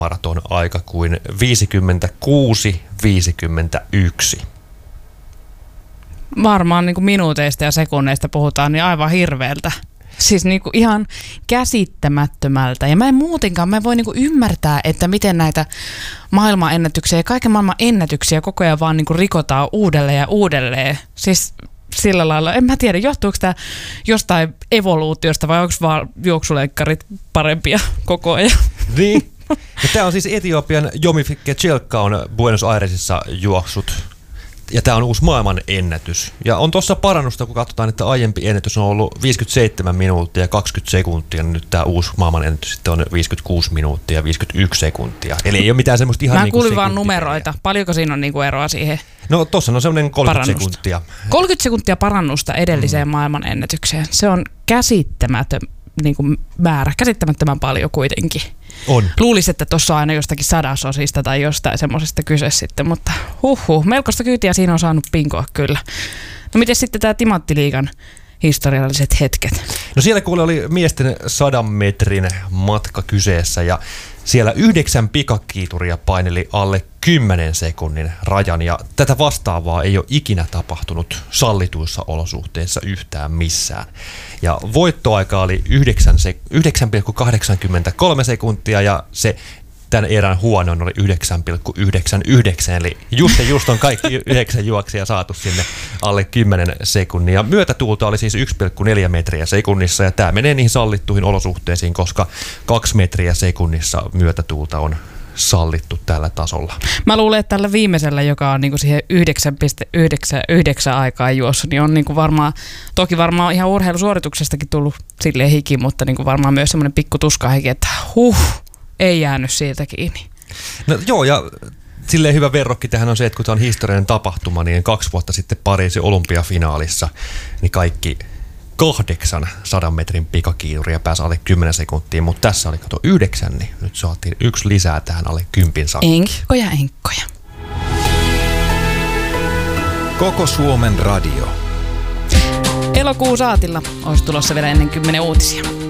maraton aika kuin 56.51. Varmaan niin kuin minuuteista ja sekunneista puhutaan, niin aivan hirveältä. Siis niin kuin ihan käsittämättömältä. Ja mä en voi niin kuin ymmärtää, että miten näitä maailmanennätyksiä ja kaiken maailman ennätyksiä koko ajan vaan niin kuin rikotaan uudelleen ja uudelleen. Siis sillä lailla, en mä tiedä, johtuuko tämä jostain evoluutiosta vai onko vaan juoksuleikkarit parempia koko ajan? Niin. Ja tämä on siis Etiopian Yomi Kipchoge on Buenos Airesissa juoksut. Ja tämä on uusi maailman ennätys. Ja on tuossa parannusta, kun katsotaan, että aiempi ennätys on ollut 57 minuuttia ja 20 sekuntia. Niin nyt tämä uusi maailman ennätys sitten on 56 minuuttia ja 51 sekuntia. Eli ei ole mitään semmoista ihan mä kuulin vaan numeroita. Paljonko siinä on niinku eroa siihen? No tuossa on semmoinen 30 sekuntia. 30 sekuntia parannusta edelliseen maailman ennätykseen. Se on käsittämätön niinku määrä. Käsittämättömän paljon kuitenkin. On. Luulisi, että tuossa on aina jostakin sadasosista tai jostain semmoisesta kyse sitten, mutta melkoista kyytiä siinä on saanut pinkoa kyllä. No miten sitten tämä Timanttiliigan historialliset hetket? No siellä kuule oli miesten 100 metrin matka kyseessä ja siellä 9 pikakiituria paineli alle 10 sekunnin rajan ja tätä vastaavaa ei ole ikinä tapahtunut sallituissa olosuhteissa yhtään missään. Ja voittoaika oli 9,83 sekuntia ja se tämän erän huonoin oli 9,99, eli just on kaikki 9 juoksia saatu sinne alle 10 sekunnin. Ja myötätuulta oli siis 1,4 metriä sekunnissa, ja tämä menee niihin sallittuihin olosuhteisiin, koska 2 metriä sekunnissa myötätuulta on sallittu tällä tasolla. Mä luulen, että tällä viimeisellä, joka on niinku siihen 9,99 aikaa juossut, niin on niinku toki varmaan ihan urheilusuorituksestakin tullut silleen hiki, mutta niinku varmaan myös semmoinen pikku tuskahiki, että ei jäänyt siitä kiinni. No joo, ja silleen hyvä verrokki tähän on se, että kun tämä on historiallinen tapahtuma, niin 2 vuotta sitten Pariisin olympiafinaalissa, niin kaikki 8 100 metrin pikakiituria pääsi alle 10 sekuntia, mutta tässä oli 9, niin nyt saatiin 1 lisää tähän alle 10 saakka. Enkkoja. Koko Suomen radio. Elokuun saatilla olisi tulossa vielä ennen 10 uutisia.